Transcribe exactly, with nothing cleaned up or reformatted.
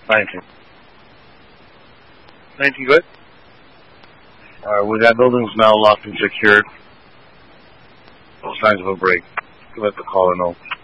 nineteen. nineteen, go ahead. Alright, well, that building's now locked and secured. No signs of a break. Let the caller know.